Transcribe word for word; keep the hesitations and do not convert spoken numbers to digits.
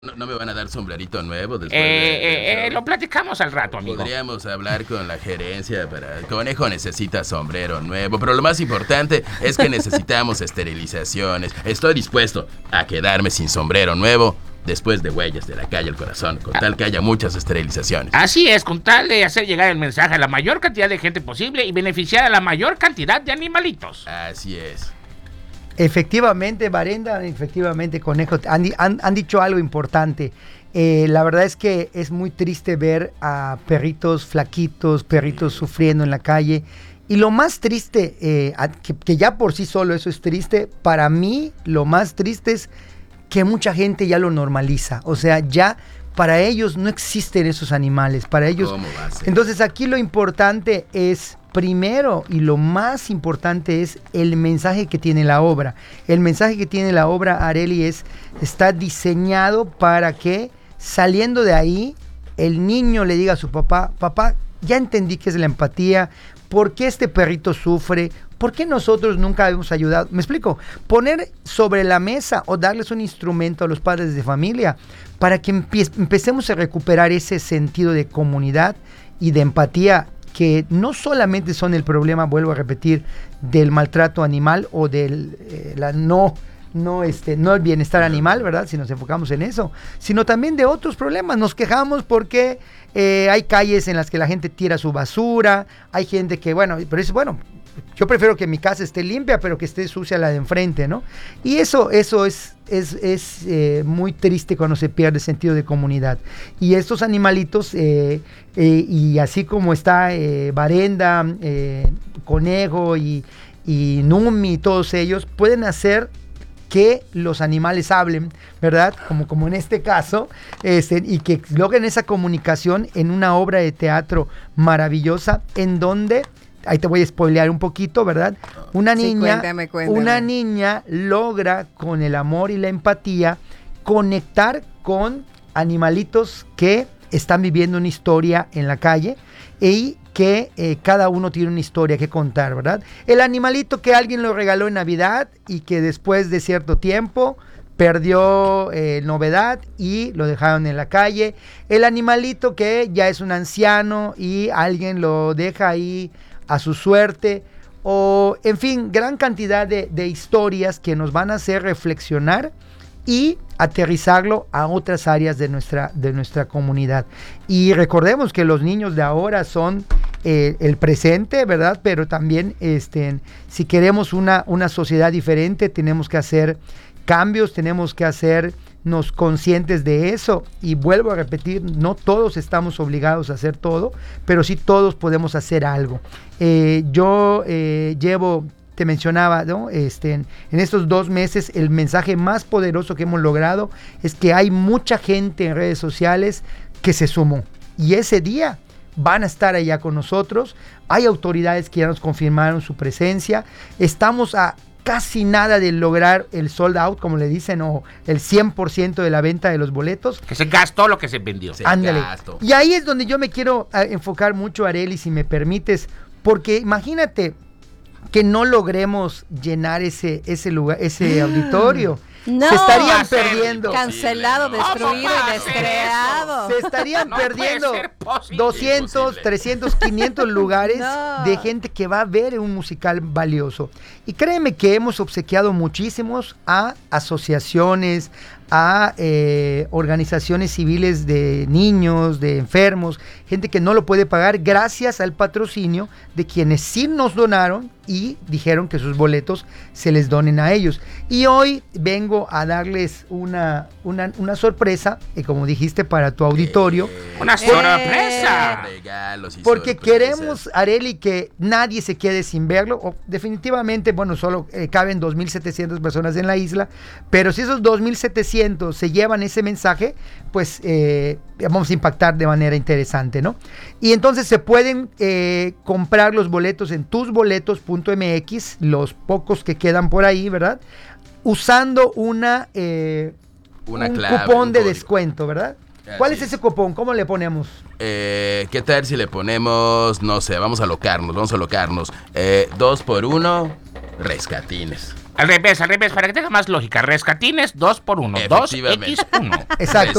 No, no me van a dar sombrerito nuevo después Eh, de, de- eh, eh, lo platicamos al rato, amigo. Podríamos hablar con la gerencia para... El conejo necesita sombrero nuevo, pero lo más importante es que necesitamos esterilizaciones. Estoy dispuesto a quedarme sin sombrero nuevo después de Huellas de la Calle al Corazón, con tal que haya muchas esterilizaciones. Así es, con tal de hacer llegar el mensaje a la mayor cantidad de gente posible y beneficiar a la mayor cantidad de animalitos. Así es. Efectivamente, Barenda, efectivamente, Conejo, han, han, han dicho algo importante. Eh, la verdad es que es muy triste ver a perritos flaquitos, perritos sufriendo en la calle. Y lo más triste, eh, a, que, que ya por sí solo eso es triste, para mí lo más triste es que mucha gente ya lo normaliza. O sea, ya para ellos no existen esos animales. Para ellos. ¿Cómo va a ser? Entonces aquí lo importante es, primero y lo más importante es el mensaje que tiene la obra. El mensaje que tiene la obra, Arely, es, está diseñado para que saliendo de ahí, el niño le diga a su papá, papá, ya entendí qué es la empatía, por qué este perrito sufre, por qué nosotros nunca hemos ayudado. ¿Me explico? Poner sobre la mesa o darles un instrumento a los padres de familia para que empie- empecemos a recuperar ese sentido de comunidad y de empatía, que no solamente son el problema, vuelvo a repetir, del maltrato animal o del eh, la no no este no el bienestar animal, ¿verdad? Si nos enfocamos en eso, sino también de otros problemas. Nos quejamos porque eh, hay calles en las que la gente tira su basura, hay gente que, bueno, pero es bueno, yo prefiero que mi casa esté limpia, pero que esté sucia la de enfrente, ¿no? Y eso, eso es, es, es eh, muy triste cuando se pierde el sentido de comunidad. Y estos animalitos, eh, eh, y así como está eh, Barenda, eh, Conejo y, y Numi, todos ellos, pueden hacer que los animales hablen, ¿verdad? Como, como en este caso, este, y que logren esa comunicación en una obra de teatro maravillosa, en donde... Ahí te voy a spoilear un poquito, ¿verdad? Una Sí, niña, cuéntame, cuéntame. una niña logra con el amor y la empatía conectar con animalitos que están viviendo una historia en la calle y que eh, cada uno tiene una historia que contar, ¿verdad? El animalito que alguien lo regaló en Navidad y que después de cierto tiempo perdió eh, novedad y lo dejaron en la calle. El animalito que ya es un anciano y alguien lo deja ahí a su suerte, o en fin, gran cantidad de, de historias que nos van a hacer reflexionar y aterrizarlo a otras áreas de nuestra, de nuestra comunidad. Y recordemos que los niños de ahora son eh, el presente, ¿verdad? Pero también este, si queremos una, una sociedad diferente, tenemos que hacer cambios, tenemos que hacernos conscientes de eso. Y vuelvo a repetir, no todos estamos obligados a hacer todo, pero sí todos podemos hacer algo. Eh, yo eh, llevo, te mencionaba, ¿no? Este, en, en estos dos meses, el mensaje más poderoso que hemos logrado es que hay mucha gente en redes sociales que se sumó. Y ese día van a estar allá con nosotros. Hay autoridades que ya nos confirmaron su presencia. Estamos a casi nada de lograr el sold out, como le dicen, o el cien por ciento de la venta de los boletos. Que se gastó lo que se vendió. Sí. Ándale. gasto. Y ahí es donde yo me quiero a, enfocar mucho, Arely, si me permites, porque imagínate que no logremos llenar ese, ese lugar, ese auditorio. No, se estarían va a ser perdiendo. Cancelado, ¿Cómo destruido va y a ser descreado. Se estarían No puede perdiendo ser posible. doscientos, Imposible. trescientos, quinientos lugares No. de gente que va a ver un musical valioso. Y créeme que hemos obsequiado muchísimos a asociaciones, a eh, organizaciones civiles de niños, de enfermos, gente que no lo puede pagar, gracias al patrocinio de quienes sí nos donaron y dijeron que sus boletos se les donen a ellos. Y hoy vengo a darles una, una, una sorpresa, eh, como dijiste, para tu auditorio. Una Eh. sorpresa. Regalos y Porque sorpresas. queremos, Arely, que nadie se quede sin verlo. O definitivamente, bueno, solo eh, caben dos mil setecientas personas en la isla, pero si esos dos mil setecientos se llevan ese mensaje, pues eh, vamos a impactar de manera interesante, ¿no? Y entonces se pueden eh, comprar los boletos en tusboletos punto m x, los pocos que quedan por ahí, ¿verdad? Usando una, eh, Una un clave, cupón un de código. descuento, ¿verdad? Así ¿Cuál es es. ese cupón? ¿Cómo le ponemos? Eh, ¿Qué tal si le ponemos, no sé, vamos a locarnos, vamos a locarnos. Eh, dos por uno, rescatines. Al revés, al revés, para que tenga más lógica. Rescatines dos por uno. dos Efectivamente. equis uno. Exacto.